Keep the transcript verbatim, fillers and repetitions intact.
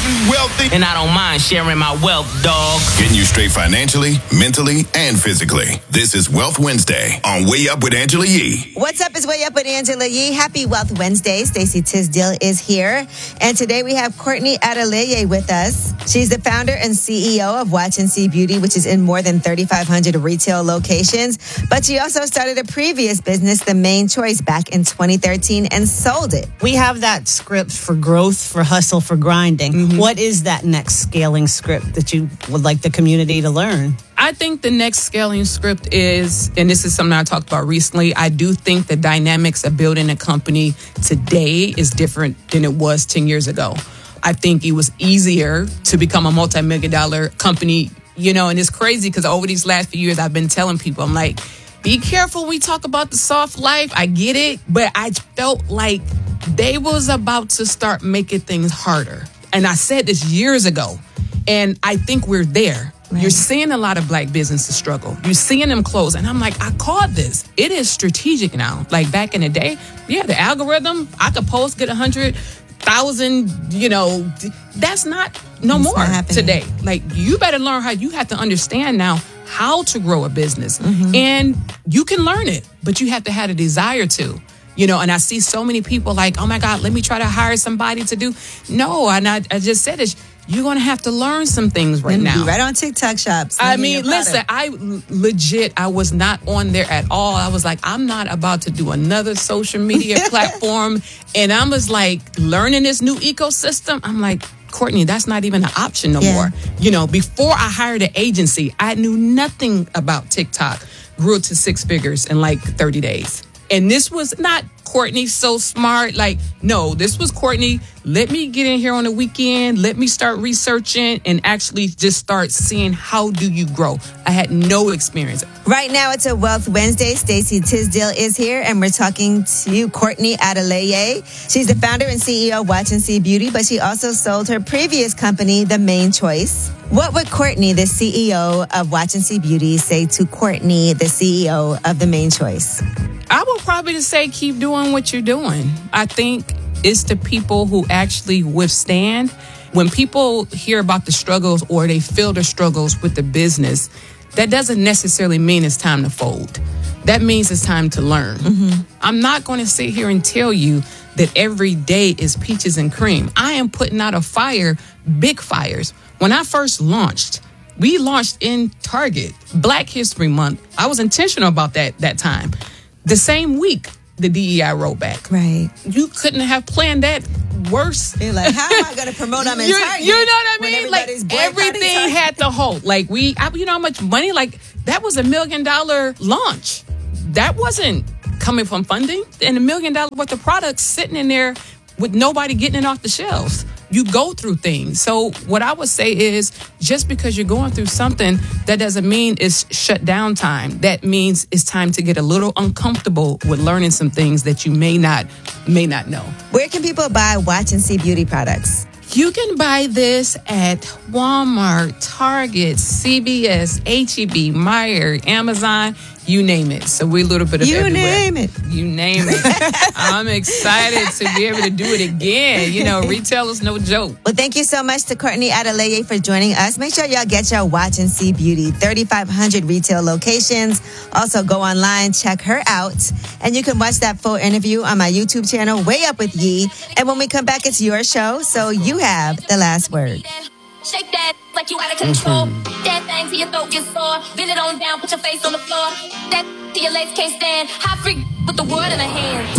wealthy, and I don't mind sharing my wealth, dog. Getting you straight financially, mentally, and physically. This is Wealth Wednesday on Way Up with Angela Yee. What's up? It's Way Up with Angela Yee. Happy Wealth Wednesday. Stacey Tisdale is here. And today we have Courtney Adeleye with us. She's the founder and C E O of Watch and See Beauty, which is in more than thirty-five hundred retail locations. But she also started a previous business, The Main Choice, back in twenty thirteen and sold it. We have that script for growth, for hustle, for grinding. Mm-hmm. What is that next scaling script that you would like the community to learn? I think the next scaling script is, and this is something I talked about recently, I do think the dynamics of building a company today is different than it was ten years ago. I think it was easier to become a multi-million dollar company, you know, and it's crazy because over these last few years, I've been telling people, I'm like, be careful when we talk about the soft life. I get it, but I felt like they was about to start making things harder. And I said this years ago, and I think we're there. Right. You're seeing a lot of black businesses struggle. You're seeing them close. And I'm like, I called this. It is strategic now. Like back in the day, yeah, the algorithm, I could post, get a hundred thousand, you know, that's not no it's more not today. Like you better learn how you have to understand now how to grow a business. Mm-hmm. And you can learn it, but you have to have a desire to. You know, and I see so many people like, oh my God, let me try to hire somebody to do. No, and I, I just said this. You're going to have to learn some things right and now. Be right on TikTok shops. I mean, listen, I legit, I was not on there at all. I was like, I'm not about to do another social media platform. And I was like, learning this new ecosystem. I'm like, Courtney, that's not even an option no yeah. more. You know, before I hired an agency, I knew nothing about TikTok. Grew it to six figures in like thirty days. And this was not Courtney so smart. Like, no, this was Courtney. Let me get in here on the weekend. Let me start researching and actually just start seeing how do you grow. I had no experience. Right now, it's a Wealth Wednesday. Stacey Tisdale is here, and we're talking to Courtney Adeleye. She's the founder and C E O of Watch and See Beauty, but she also sold her previous company, The Main Choice. What would Courtney, the C E O of Watch and See Beauty, say to Courtney, the C E O of The Main Choice? I would probably just say keep doing what you're doing. I think it's the people who actually withstand. When people hear about the struggles or they feel the struggles with the business, that doesn't necessarily mean it's time to fold. That means it's time to learn. Mm-hmm. I'm not going to sit here and tell you that every day is peaches and cream. I am putting out a fire, big fires. When I first launched, we launched in Target, Black History Month. I was intentional about that that time. The same week, the D E I rolled back. Right. You couldn't have planned that worse. You're like, how am I going to promote them in you, Target? You know what I mean? Like, everything Target. Had to hold. Like, we, I, you know how much money? Like, that was a million dollar launch. That wasn't coming from funding. And a million dollar worth of products sitting in there with nobody getting it off the shelves. You go through things. So what I would say is just because you're going through something, that doesn't mean it's shut down time. That means it's time to get a little uncomfortable with learning some things that you may not may not know. Where can people buy Watch and See Beauty products? You can buy this at Walmart, Target, C V S, H E B, Meijer, Amazon, you name it. So we're a little bit of you everywhere. You name it. You name it. I'm excited to be able to do it again. You know, retail is no joke. Well, thank you so much to Courtney Adeleye for joining us. Make sure y'all get your Watch and See Beauty, thirty-five hundred retail locations. Also, go online, check her out. And you can watch that full interview on my YouTube channel, Way Up with Yee. And when we come back, it's your show, so you have the last word. Shake that like you out of control. Mm-hmm. That thing till your throat gets sore. Bend it on down, put your face on the floor. That till your legs can't stand. High freak with the world in her hand.